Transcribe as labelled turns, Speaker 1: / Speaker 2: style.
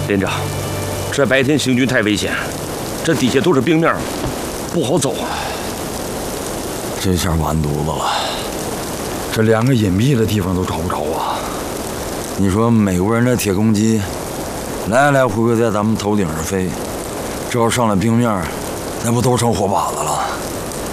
Speaker 1: 连长，这白天行军太危险，这底下都是冰面，不好走啊。
Speaker 2: 这下完犊子了，这连个隐蔽的地方都找不着啊！你说美国人的铁公鸡，来来回回在咱们头顶上飞，这要上了冰面，那不都成活靶子了？